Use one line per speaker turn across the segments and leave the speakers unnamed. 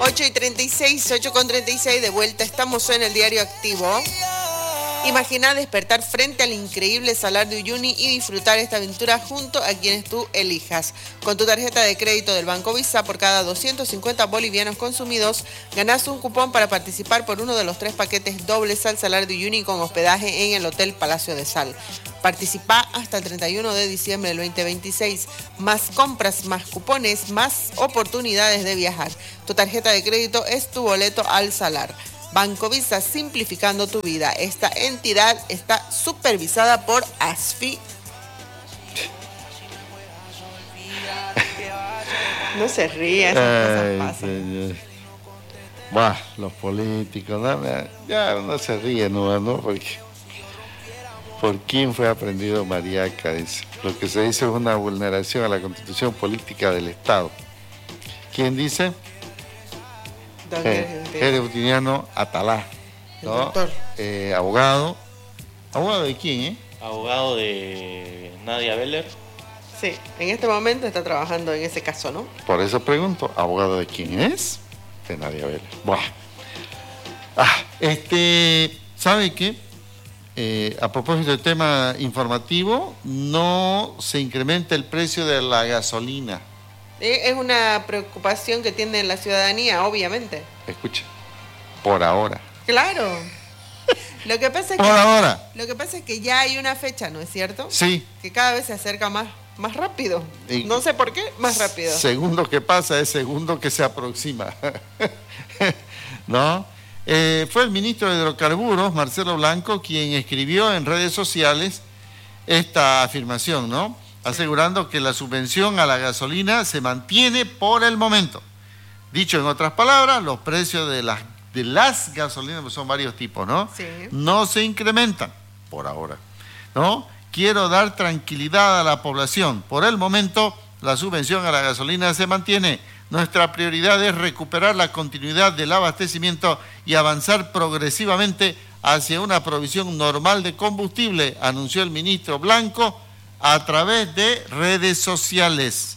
8:36, 8:36, de vuelta, estamos en el Diario Activo. Imagina despertar frente al increíble Salar de Uyuni y disfrutar esta aventura junto a quienes tú elijas. Con tu tarjeta de crédito del Banco Visa, por cada 250 bolivianos consumidos, ganás un cupón para participar por uno de los 3 paquetes dobles al Salar de Uyuni con hospedaje en el Hotel Palacio de Sal. Participa hasta el 31 de diciembre del 2026. Más compras, más cupones, más oportunidades de viajar. Tu tarjeta de crédito es tu boleto al Salar. Banco Visa, simplificando tu vida. Esta entidad está supervisada por ASFI. No se ríe, esas cosas pasan.
Bah, los políticos, ya no se ríe, ¿no? Porque ¿por quién fue aprendido Mariaca? Dice. Lo que se dice es una vulneración a la Constitución Política del Estado. ¿Quién dice? Eudiniano Atalá, ¿no?
Doctor.
Abogado. ¿Abogado de quién,
Abogado de Nadia Beller.
Sí, en este momento está trabajando en ese caso, ¿no?
Por eso pregunto, ¿abogado de quién es? De Nadia Beller. Buah. ¿Sabe qué? A propósito del tema informativo, no se incrementa el precio de la gasolina.
Es una preocupación que tiene la ciudadanía, obviamente.
Escucha, por ahora.
Claro. Lo que pasa es
por ahora.
Lo que pasa es que ya hay una fecha, ¿no es cierto?
Sí.
Que cada vez se acerca más rápido. Y no sé por qué, más rápido.
Segundo que pasa es segundo que se aproxima. ¿No? Fue el ministro de Hidrocarburos, Marcelo Blanco, quien escribió en redes sociales esta afirmación, ¿no? Asegurando que la subvención a la gasolina se mantiene por el momento. Dicho en otras palabras, los precios de las gasolinas, pues son varios tipos, ¿no?
Sí.
No se incrementan por ahora, ¿no? Quiero dar tranquilidad a la población. Por el momento, la subvención a la gasolina se mantiene. Nuestra prioridad es recuperar la continuidad del abastecimiento y avanzar progresivamente hacia una provisión normal de combustible, anunció el ministro Blanco a través de redes sociales.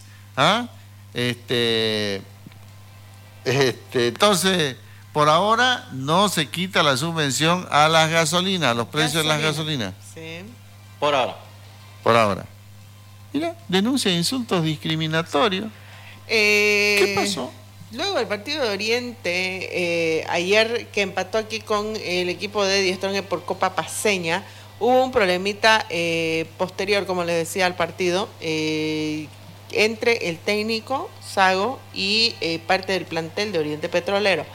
Entonces, por ahora no se quita la subvención a las gasolinas, a los precios de las gasolinas.
Sí.
Por ahora.
Por ahora. Mira, denuncia de insultos discriminatorios. ¿Qué pasó?
Luego el partido de Oriente, ayer que empató aquí con el equipo de Die Strongest por Copa Paceña, hubo un problemita posterior, como les decía, al partido, entre el técnico, Sago, y parte del plantel de Oriente Petrolero.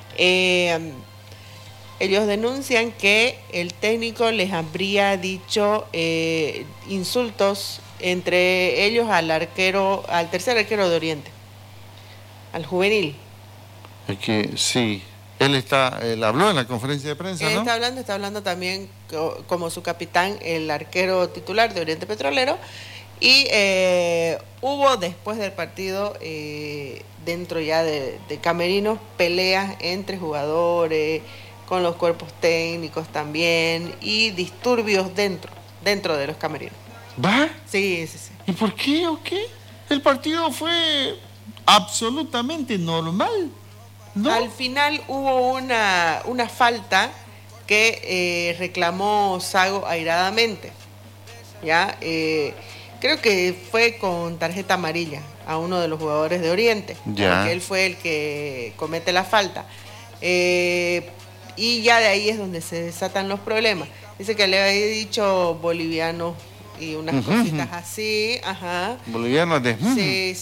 Ellos denuncian que el técnico les habría dicho insultos, entre ellos al tercer arquero de Oriente, al juvenil.
Es que sí, él habló en la conferencia de prensa, ¿no?
Está hablando también como su capitán, el arquero titular de Oriente Petrolero, y hubo después del partido, dentro ya de camerinos, peleas entre jugadores, con los cuerpos técnicos también, y disturbios dentro de los camerinos.
¿Va?
Sí.
¿Y por qué o qué? El partido fue absolutamente normal, ¿no?
Al final hubo una falta que reclamó Sago airadamente, ¿ya? Creo que fue con tarjeta amarilla a uno de los jugadores de Oriente,
ya.
Porque él fue el que comete la falta. Y ya de ahí es donde se desatan los problemas. Dice que le había dicho boliviano y unas cositas así, ajá.
Boliviano de...
Sí.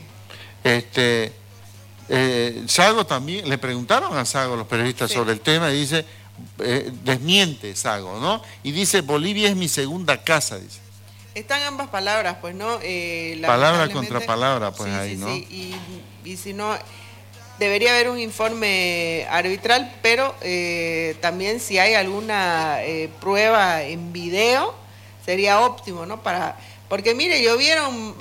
Sago también, le preguntaron a Sago los periodistas sobre el tema y dice, desmiente Sago, ¿no? Y dice, Bolivia es mi segunda casa, dice.
Están ambas palabras, pues, ¿no?
Palabra contra palabra, pues
sí,
ahí, ¿no?
Sí. Y si no, debería haber un informe arbitral, pero también si hay alguna prueba en video, sería óptimo, ¿no? Porque mire, llovieron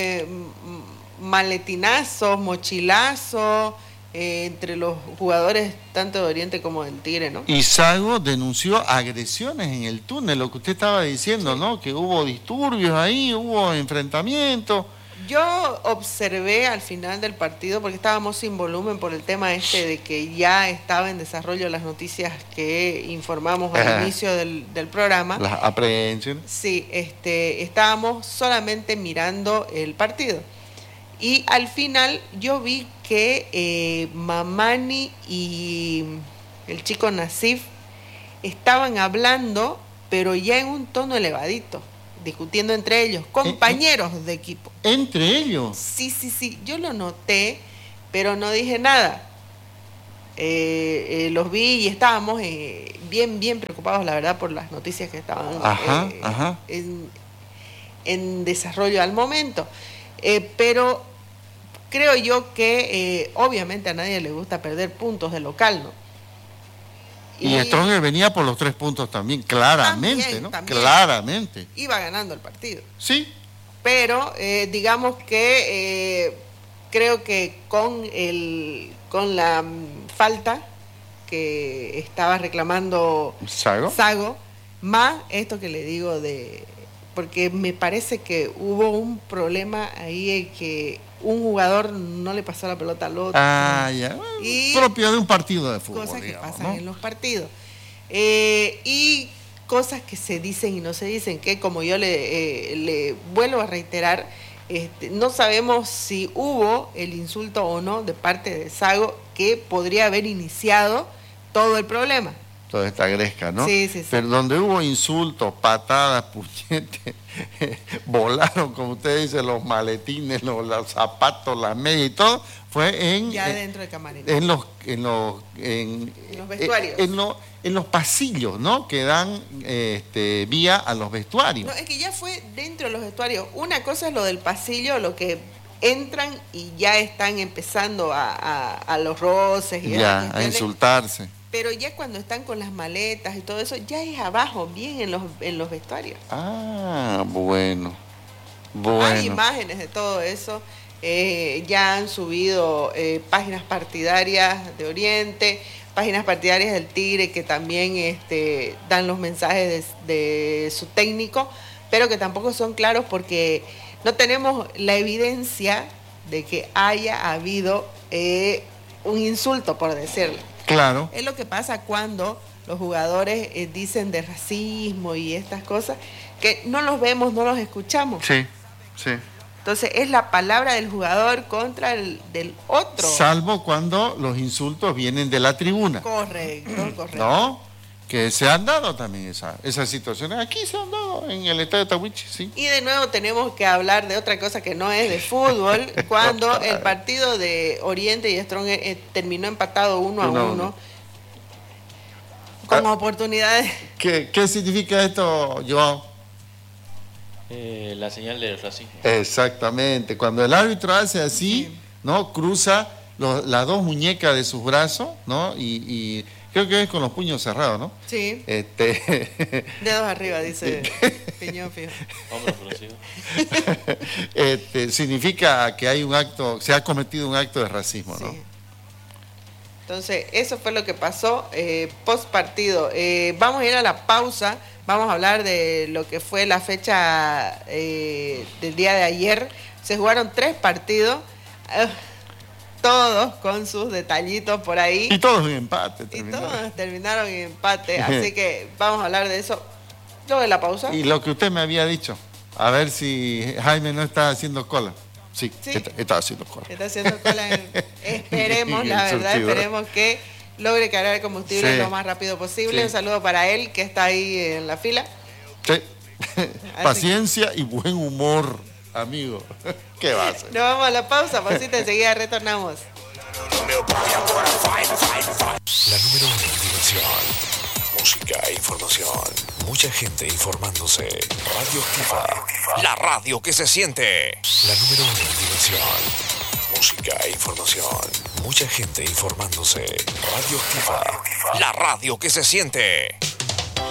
maletinazos, mochilazos entre los jugadores tanto de Oriente como del Tigre, ¿no?
Y Sago denunció agresiones en el túnel, lo que usted estaba diciendo, ¿no? Que hubo disturbios ahí, hubo enfrentamientos.
Yo observé al final del partido, porque estábamos sin volumen por el tema de que ya estaba en desarrollo las noticias que informamos al inicio del programa.
Las aprehensiones.
Sí, estábamos solamente mirando el partido. Y al final yo vi que Mamani y el chico Nasif estaban hablando, pero ya en un tono elevadito, discutiendo entre ellos, compañeros de equipo.
¿Entre ellos?
Sí, yo lo noté, pero no dije nada. Los vi y estábamos bien preocupados, la verdad, por las noticias que estaban en desarrollo al momento. Pero creo yo que obviamente a nadie le gusta perder puntos de local, ¿no?
Y Stronger venía por los 3 puntos también, claramente, ¿no?
También.
Claramente.
Iba ganando el partido.
Sí.
Pero digamos que creo que con la falta que estaba reclamando Sago, más esto que le digo porque me parece que hubo un problema ahí en que un jugador no le pasó la pelota al otro.
Ya.
Y
propio de un partido de fútbol.
Cosas que
digamos,
pasan, ¿no?, en los partidos. Y cosas que se dicen y no se dicen, que como yo le vuelvo a reiterar, no sabemos si hubo el insulto o no de parte de Sago, que podría haber iniciado todo el problema.
Toda esta gresca, ¿no?
Sí.
Pero donde hubo insultos, patadas, puñetes, volaron, como usted dice, los maletines, los zapatos, las medias y todo, fue
ya dentro del camarín.
En los
vestuarios.
En los pasillos, ¿no? Que dan vía a los vestuarios.
No, es que ya fue dentro de los vestuarios. Una cosa es lo del pasillo, lo que entran y ya están empezando a los roces y
a insultarse.
Pero ya cuando están con las maletas y todo eso, ya es abajo, bien en los vestuarios.
Bueno.
Hay imágenes de todo eso. Ya han subido páginas partidarias de Oriente, páginas partidarias del Tigre, que también dan los mensajes de su técnico, pero que tampoco son claros porque no tenemos la evidencia de que haya habido un insulto, por decirlo.
Claro.
Es lo que pasa cuando los jugadores dicen de racismo y estas cosas, que no los vemos, no los escuchamos.
Sí.
Entonces es la palabra del jugador contra el del otro.
Salvo cuando los insultos vienen de la tribuna.
Correcto.
¿No? Que se han dado también esas situaciones. Aquí se han dado en el estadio de Tahuichi, sí.
Y de nuevo tenemos que hablar de otra cosa que no es de fútbol, cuando el partido de Oriente y Strong terminó empatado 1-1, con oportunidades.
¿Qué significa esto, Joao?
La señal del racismo.
Exactamente. Cuando el árbitro hace así, ¿no? Cruza las dos muñecas de sus brazos, ¿no? Y creo que es con los puños cerrados, ¿no?
Sí. Dedos arriba, dice Piñón Fijo.
Hombros fruncidos.
Significa que se ha cometido un acto de racismo, ¿no?
Sí. Entonces, eso fue lo que pasó post partido. Vamos a ir a la pausa. Vamos a hablar de lo que fue la fecha del día de ayer. Se jugaron 3 partidos. Todos con sus detallitos por ahí.
Y todos en empate.
Todos terminaron en empate. Así que vamos a hablar de eso luego de la pausa.
Y lo que usted me había dicho. A ver si Jaime no está haciendo cola. Sí. Está haciendo cola.
Está haciendo cola. Esperemos, la verdad, esperemos que logre cargar el combustible lo más rápido posible. Un saludo para él, que está ahí en la fila.
Sí. Paciencia y buen humor, amigo. ¿Qué va a hacer?
Nos vamos a la pausa, pausita, enseguida retornamos.
La número 1 en diversión, música e información. Mucha gente informándose. Radio Activa. La radio que se siente. La número 1 en diversión, música e información. Mucha gente informándose. Radio Activa. La radio que se siente.